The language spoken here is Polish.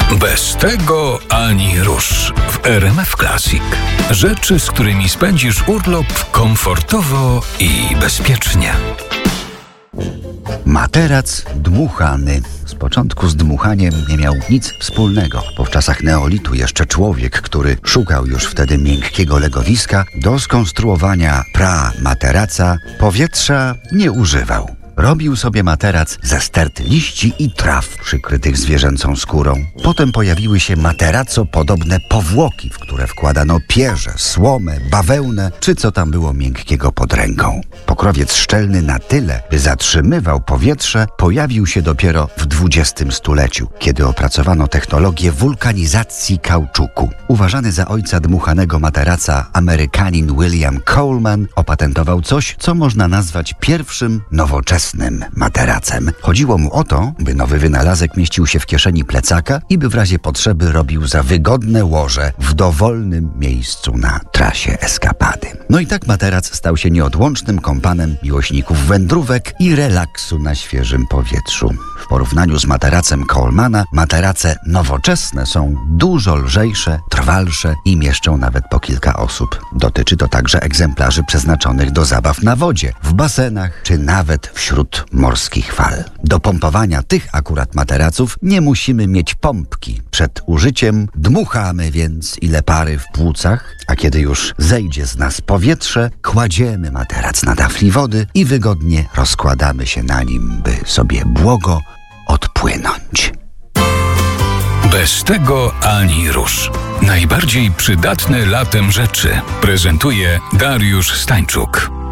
Bez tego ani rusz w RMF Classic. Rzeczy, z którymi spędzisz urlop komfortowo i bezpiecznie. Materac dmuchany. Z początku z dmuchaniem nie miał nic wspólnego, bo w czasach neolitu jeszcze człowiek, który szukał już wtedy miękkiego legowiska, do skonstruowania materaca powietrza nie używał. Robił sobie materac ze stert liści i traw przykrytych zwierzęcą skórą. Potem pojawiły się materaco-podobne powłoki, w które wkładano pierze, słomę, bawełnę, czy co tam było miękkiego pod ręką. Pokrowiec szczelny na tyle, by zatrzymywał powietrze, pojawił się dopiero w XX stuleciu, kiedy opracowano technologię wulkanizacji kauczuku. Uważany za ojca dmuchanego materaca Amerykanin William Coleman opatentował coś, co można nazwać pierwszym nowoczesnym materacem. Chodziło mu o to, by nowy wynalazek mieścił się w kieszeni plecaka i by w razie potrzeby robił za wygodne łoże w dowolnym miejscu na trasie eskapady. No i tak materac stał się nieodłącznym kompanem miłośników wędrówek i relaksu na świeżym powietrzu. W porównaniu z materacem Colemana, materace nowoczesne są dużo lżejsze, trwalsze i mieszczą nawet po kilka osób. Dotyczy to także egzemplarzy przeznaczonych do zabaw na wodzie, w basenach czy nawet wśród morskich fal. Do pompowania tych akurat materaców nie musimy mieć pompki. Przed użyciem dmuchamy więc ile pary w płucach, a kiedy już zejdzie z nas powietrze, kładziemy materac na tafli wody i wygodnie rozkładamy się na nim, by sobie błogo odpłynąć. Bez tego ani rusz. Najbardziej przydatne latem rzeczy prezentuje Dariusz Stańczuk.